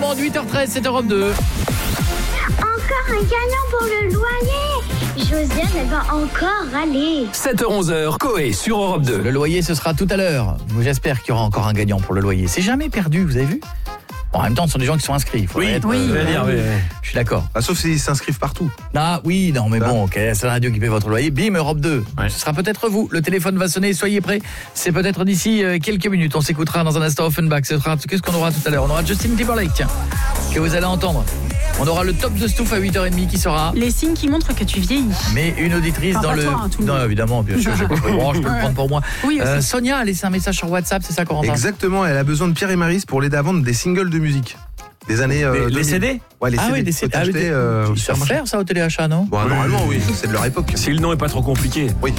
romande, 8h13, c'est Europe 2. Encore un gagnant pour le loyer. Josiane, elle va encore râler. 7h-11h, Coé sur Europe 2. Le loyer, ce sera tout à l'heure. J'espère qu'il y aura encore un gagnant pour le loyer. C'est jamais perdu, vous avez vu ? Bon, en même temps, ce sont des gens qui sont inscrits. Il faut être, je suis d'accord. Ah, sauf s'ils s'inscrivent partout. Ah oui, non mais bon, ok, c'est la radio qui paie votre loyer. Bim, Europe 2. Ouais. Ce sera peut-être vous. Le téléphone va sonner, soyez prêts. C'est peut-être d'ici quelques minutes. On s'écoutera dans un instant Offenbach. Qu'est-ce qu'on aura tout à l'heure ? On aura Justin Timberlake, tiens, que vous allez entendre. On aura le top de Stouff à 8h30 qui sera... Les signes qui montrent que tu vieillis. Mais une auditrice dans le... Toi, non, évidemment, bien sûr, je peux le prendre pour moi. Oui, Sonia a laissé un message sur WhatsApp, c'est ça, Corentin ? Exactement, elle a besoin de Pierre et Maryse pour l'aider à vendre des singles de musique. Des années... les CD ? Ouais, les CD. Oui, des CD. Ils savent faire ça au téléachat, non ? Bon, normalement, oui, c'est de leur époque. Si le nom est pas trop compliqué. Oui.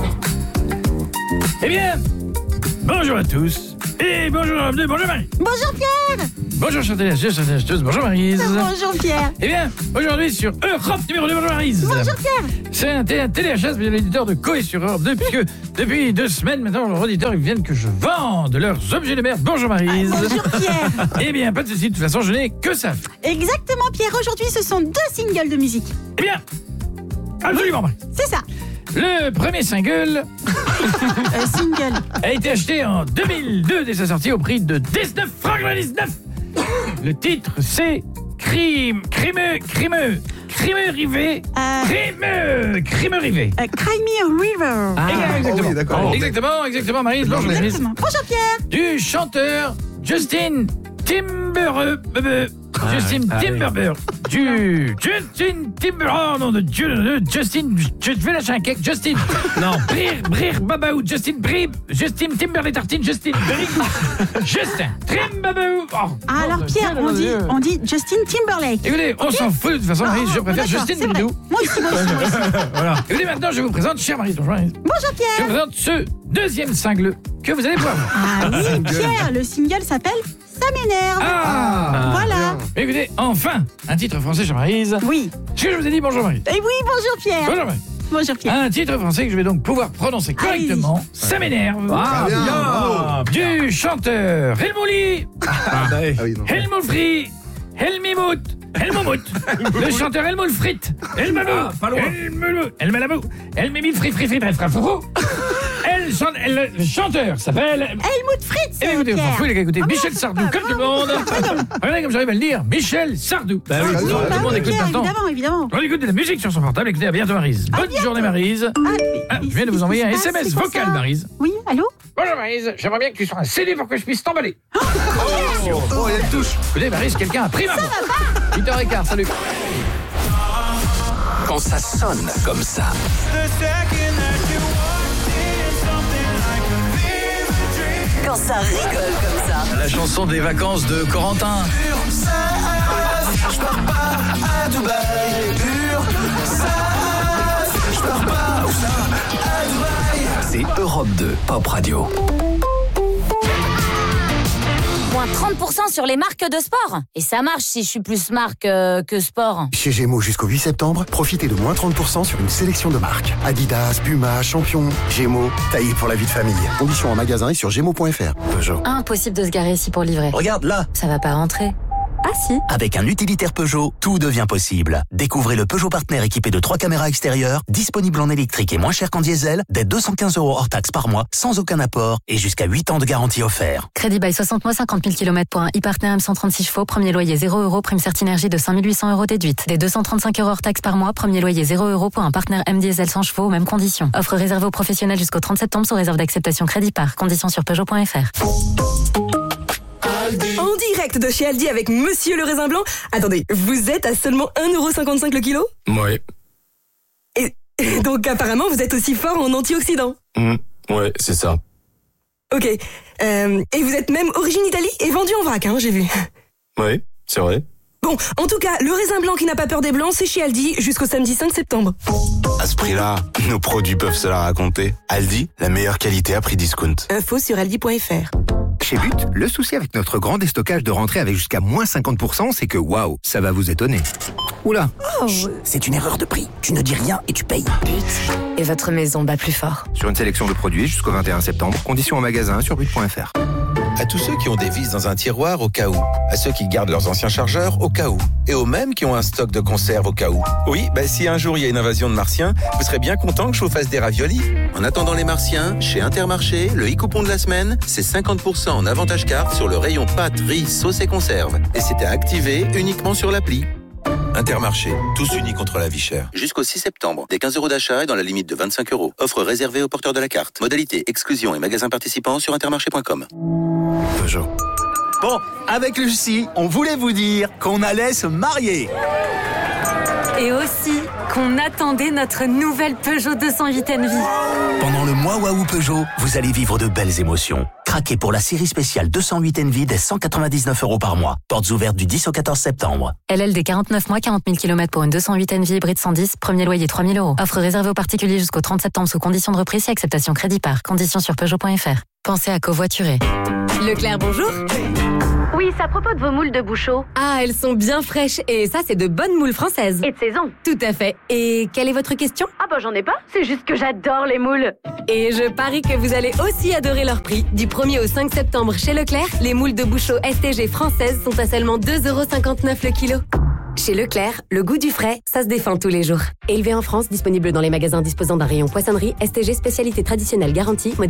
Eh bien, bonjour à tous. Et bonjour Marie. Bonjour Pierre. Bonjour bonjour Maryse. Bonjour Pierre. Eh bien, aujourd'hui sur Europe numéro 2, bonjour Maryse. Bonjour Pierre. C'est un téléachat, c'est l'éditeur de Coé sur Europe 2, puisque depuis 2 semaines maintenant, leurs auditeurs ils viennent que je vende leurs objets de merde. Bonjour Maryse. Bonjour Pierre. Eh bien, pas de soucis, de toute façon, je n'ai que ça. Exactement Pierre, aujourd'hui ce sont 2 singles de musique. Eh bien, absolument Marie. C'est ça. Le premier single single a été acheté en 2002 dès sa sortie au prix de 19,99 francs. Le titre c'est Crime Rivé. Cry Me a River. Exactement. Oui, d'accord. Exactement Maryse. Bonjour Maryse. Bonjour Pierre. Du chanteur Justin Timberlake. Oh non de Dieu, Justin, je vais lâcher un cake, Justin. Non. Brir Babaou, Justin Timberlake tartine, Justin Timbabaou. Alors Pierre, on dit Justin Timberlake. Écoutez, on s'en fout de toute façon, Maryse, je préfère Justin Bidou. Moi aussi. Voilà. Écoutez, maintenant je vous présente, chère Maryse, bonjour Maryse. Bonjour Pierre. Je vous présente ce deuxième single que vous allez pouvoir voir. Ah oui Pierre, le single s'appelle Ça m'énerve. Voilà. Écoutez, enfin, un titre français, chère Maryse. Oui. Ce que je vous ai dit, bonjour Maryse. Et oui, bonjour Pierre. Bonjour Maryse. Bonjour Pierre. Un titre français que je vais donc pouvoir prononcer correctement. Ça m'énerve. Du chanteur Helmouli. Helmout Free. Helmimout. Le chanteur Helmout Frit. Helmalabou. Helmimit Frit. Le chanteur s'appelle Helmut Fritz. Eh bien, écoutez, on s'en fout, les gars, écoutez, Michel Sardou, comme tout le monde. Regardez comme j'arrive à le dire, Michel Sardou. Bah oui, tout le monde écoute maintenant. Évidemment. On écoute de la musique sur son portable. Écoutez, à bientôt Maryse. Bonne journée Maryse. Je viens de vous envoyer un SMS vocal Maryse. Oui, allô. Bonjour Maryse, j'aimerais bien que tu sois un CD pour que je puisse t'emballer. Oh, il y a une touche. Écoutez Maryse, quelqu'un a pris ma voix. 8h15, salut. Quand ça sonne comme ça. Quand ça rigole comme ça. La chanson des vacances de Corentin. Je pars pas à Dubaï. Je pars pas à Dubaï. C'est Europe 2, Pop Radio. Moins 30% sur les marques de sport. Et ça marche si je suis plus marque que sport. Chez Gémeaux jusqu'au 8 septembre, profitez de moins 30% sur une sélection de marques. Adidas, Puma, Champion, Gémeaux, taillé pour la vie de famille. Conditions en magasin et sur gémeaux.fr. Peugeot. Impossible de se garer ici pour livrer. Regarde là. Ça va pas rentrer. Ah si. Avec un utilitaire Peugeot, tout devient possible. Découvrez le Peugeot Partner équipé de 3 caméras extérieures, disponible en électrique et moins cher qu'en diesel, dès 215 € hors taxe par mois, sans aucun apport et jusqu'à 8 ans de garantie offert. Crédit bail 60 mois, 50 000 km pour un e-partner M136 chevaux, premier loyer 0 €, prime Certinergie de 5 800 € déduite. Dès 235 € hors taxe par mois, premier loyer 0 € pour un partenaire M diesel 100 chevaux, mêmes conditions. Offre réservée aux professionnels jusqu'au 30 septembre sous réserve d'acceptation crédit par. Conditions sur Peugeot.fr. En direct de chez Aldi avec Monsieur le Raisin Blanc. Attendez, vous êtes à seulement 1,55 € le kilo ? Ouais. Et donc apparemment vous êtes aussi fort en antioxydants. Ouais, c'est ça. Ok. Et vous êtes même origine Italie et vendu en vrac, hein, j'ai vu. Ouais, c'est vrai. Bon, en tout cas, le raisin blanc qui n'a pas peur des blancs, c'est chez Aldi jusqu'au samedi 5 septembre. À ce prix-là, nos produits peuvent se la raconter. Aldi, la meilleure qualité à prix discount. Info sur aldi.fr. Chez But, le souci avec notre grand déstockage de rentrée avec jusqu'à moins 50%, c'est que waouh, ça va vous étonner. Oula, C'est une erreur de prix. Tu ne dis rien et tu payes. Et votre maison bat plus fort. sur une sélection de produits jusqu'au 21 septembre, conditions en magasin sur but.fr. À tous ceux qui ont des vis dans un tiroir au cas où. À ceux qui gardent leurs anciens chargeurs au cas où. Et aux mêmes qui ont un stock de conserve au cas où. Oui, si un jour il y a une invasion de martiens, vous serez bien content que je vous fasse des raviolis. En attendant les martiens, chez Intermarché, le e-coupon de la semaine, c'est 50% en avantage carte sur le rayon pâtes, riz, sauce et conserve. Et c'est à activer uniquement sur l'appli. Intermarché, tous unis contre la vie chère. Jusqu'au 6 septembre, des 15 € d'achat et dans la limite de 25 €. Offre réservée aux porteurs de la carte. Modalité, exclusion et magasins participants sur intermarché.com. Peugeot. Bon, avec Lucie, on voulait vous dire qu'on allait se marier. Et aussi qu'on attendait notre nouvelle Peugeot 208 Envy. Pendant le mois Waouh Peugeot, vous allez vivre de belles émotions. Craquez pour la série spéciale 208 Envy dès 199 € par mois. Portes ouvertes du 10 au 14 septembre. LLD 49 mois, 40 000 km pour une 208 Envy hybride 110, premier loyer 3 000 €. Offre réservée aux particuliers jusqu'au 30 septembre sous condition de reprise et acceptation crédit par. Conditions sur Peugeot.fr. Pensez à covoiturer. Leclerc, bonjour. Oui, c'est à propos de vos moules de Bouchot. Ah, elles sont bien fraîches et ça, c'est de bonnes moules françaises. Et de saison. Tout à fait. Et quelle est votre question? Ah j'en ai pas, c'est juste que j'adore les moules. Et je parie que vous allez aussi adorer leur prix. Du 1er au 5 septembre chez Leclerc, les moules de Bouchot STG françaises sont à seulement 2,59 € le kilo. Chez Leclerc, le goût du frais, ça se défend tous les jours. Élevé en France, disponible dans les magasins disposant d'un rayon poissonnerie, STG spécialité traditionnelle garantie,